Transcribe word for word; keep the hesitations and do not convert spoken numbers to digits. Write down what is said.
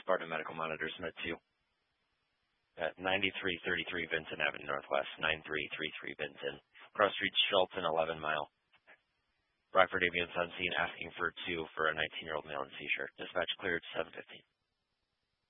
Sparta Medical Monitors, Med two. At ninety-three thirty-three Vinton Avenue Northwest, nine three three three Vinton. Cross Street, Shelton, eleven mile. Rockford ambulance on scene asking for two for a nineteen-year-old male in a t-shirt. Dispatch cleared seven fifteen.